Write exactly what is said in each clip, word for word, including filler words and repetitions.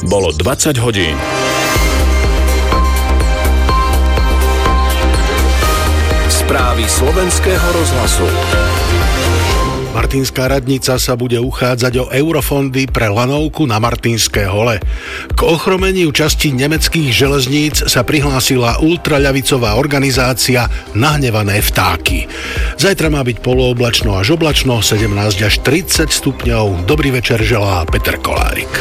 Bolo dvadsať hodín. Správy slovenského rozhlasu. Martinská radnica sa bude uchádzať o eurofondy pre lanovku na Martinské hole. K ochromeniu časti nemeckých železníc sa prihlásila ultraľavicová organizácia Nahnevané vtáky. Zajtra má byť polooblačno až oblačno, sedemnásť až tridsať stupňov. Dobrý večer želá Peter Kolárik.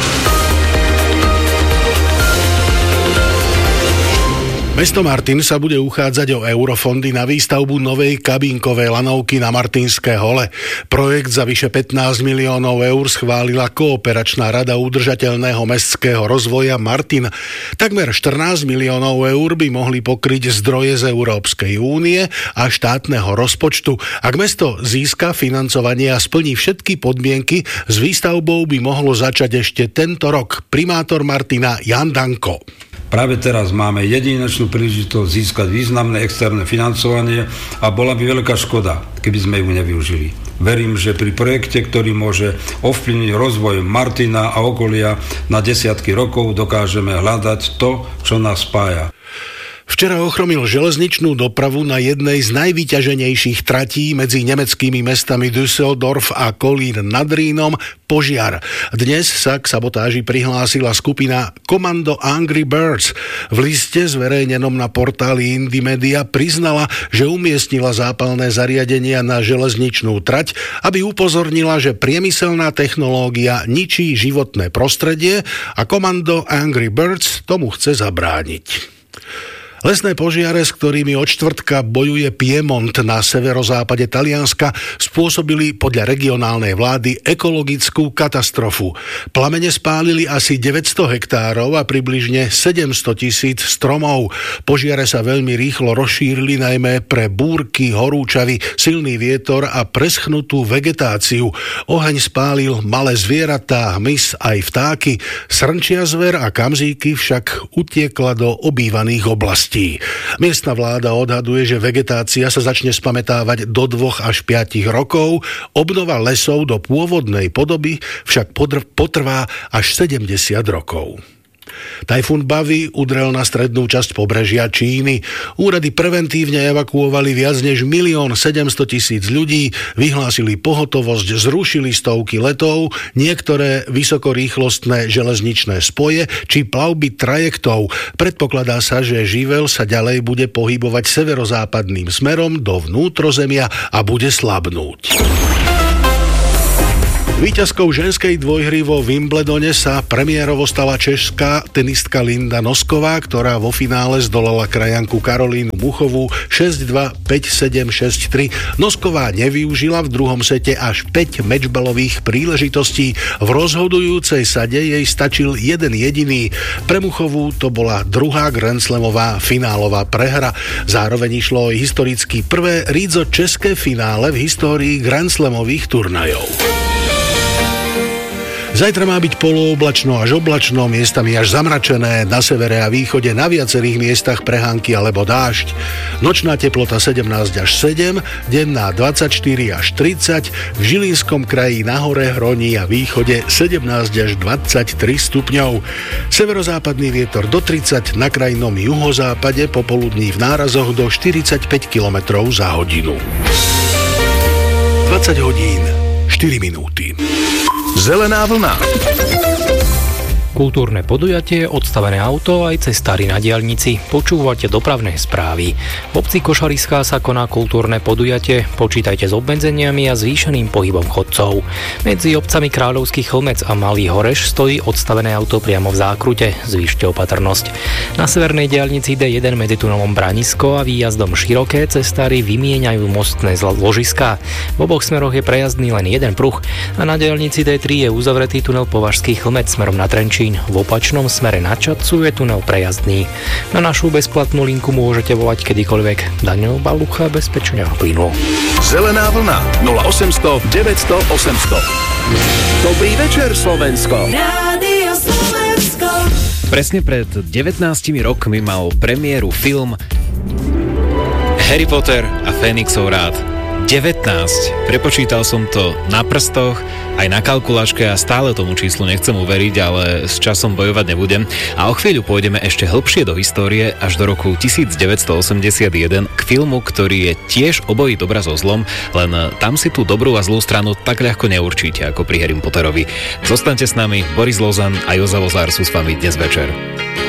Mesto Martin sa bude uchádzať o eurofondy na výstavbu novej kabínkovej lanovky na Martinské hole. Projekt za vyše pätnásť miliónov eur schválila Kooperačná rada udržateľného mestského rozvoja Martin. Takmer štrnásť miliónov eur by mohli pokryť zdroje z Európskej únie a štátneho rozpočtu. Ak mesto získa financovanie a splní všetky podmienky, s výstavbou by mohlo začať ešte tento rok. Primátor Martina Jan Danko. Práve teraz máme jedinečnú príležitosť získať významné externé financovanie a bola by veľká škoda, keby sme ju nevyužili. Verím, že pri projekte, ktorý môže ovplyvniť rozvoj Martina a okolia na desiatky rokov, dokážeme hľadať to, čo nás spája. Včera ochromil železničnú dopravu na jednej z najvyťaženejších tratí medzi nemeckými mestami Düsseldorf a Kolín nad Rínom požiar. Dnes sa k sabotáži prihlásila skupina Komando Angry Birds. V liste zverejnenom na portáli Indymedia priznala, že umiestnila zápalné zariadenia na železničnú trať, aby upozornila, že priemyselná technológia ničí životné prostredie a Komando Angry Birds tomu chce zabrániť. Lesné požiare, s ktorými od štvrtka bojuje Piemont na severozápade Talianska, spôsobili podľa regionálnej vlády ekologickú katastrofu. Plamene spálili asi deväťsto hektárov a približne sedemsto tisíc stromov. Požiare sa veľmi rýchlo rozšírili najmä pre búrky, horúčavy, silný vietor a preschnutú vegetáciu. Oheň spálil malé zvieratá, hmyz aj vtáky. Srnčia zver a kamzíky však utiekla do obývaných oblastí. Miestna vláda odhaduje, že vegetácia sa začne spamätávať do dvoch až piatich rokov, obnova lesov do pôvodnej podoby však potrvá až sedemdesiat rokov. Tajfún Bavi udrel na strednú časť pobrežia Číny. Úrady preventívne evakuovali viac než milión sedemsto tisíc ľudí, vyhlásili pohotovosť, zrušili stovky letov, niektoré vysokorýchlostné železničné spoje či plavby trajektov. Predpokladá sa, že živel sa ďalej bude pohybovať severozápadným smerom do vnútrozemia a bude slabnúť. Víťazkou ženskej dvojhry vo Wimbledone sa premiérovo stala česká tenistka Linda Nosková, ktorá vo finále zdolala krajanku Karolínu Muchovú šesť dva, päť sedem, šesť tri. Nosková nevyužila v druhom sete až päť mečbalových príležitostí. V rozhodujúcej sade jej stačil jeden jediný. Pre Muchovú to bola druhá grandslamová finálová prehra. Zároveň išlo o historicky prvé rídzo české finále v histórii grandslamových turnajov. Zajtra má byť polooblačno až oblačno, miestami až zamračené, na severe a východe na viacerých miestach prehánky alebo dážď. Nočná teplota sedemnásť až sedem, denná dvadsaťštyri až tridsať, v Žilinskom kraji na hore, Hroní a východe sedemnásť až dvadsaťtri stupňov. Severozápadný vietor do tridsať, na krajnom juhozápade popoludní v nárazoch do štyridsaťpäť kilometrov za hodinu. dvadsať hodín, štyri minúty. Zelená vlna. Kultúrne podujatie, odstavené auto aj cestári na diaľnici. Počúvate dopravné správy. V obci Košariská sa koná kultúrne podujatie. Počítajte s obmedzeniami a zvýšeným pohybom chodcov. Medzi obcami Kráľovský Chlmec a Malý Horeš stojí odstavené auto priamo v zákrute. Zvýšte opatrnosť. Na severnej diaľnici dé jeden medzi tunelom Branisko a výjazdom Široké cestári vymieňajú mostné ložiská. V oboch smeroch je prejazdný len jeden pruh a na diaľnici dé tri je uzavretý tunel Považský Chlmec smerom na Trenčín. V opačnom smere na Čadcu je tunel prejazdný. Na našu bezplatnú linku môžete volať kedykoľvek. Daniel Balucha, bezpečne a plynu. Zelená vlna nula osemsto deväťsto osemsto. Dobrý večer, Slovensko. Rádio Slovensko. Presne pred devätnástimi rokmi mal premiéru film Harry Potter a Fénixov rád. devätnásť. Prepočítal som to na prstoch, aj na kalkulačke a stále tomu číslu nechcem uveriť, ale s časom bojovať nebudem. A o chvíľu pôjdeme ešte hlbšie do histórie až do roku devätnásťstoosemdesiatjeden k filmu, ktorý je tiež o boji dobra so zlom, len tam si tú dobrú a zlú stranu tak ľahko neurčíte ako pri Harry Potterovi. Zostaňte s nami, Boris Lozan a Joza Vozár sú s vami dnes večer.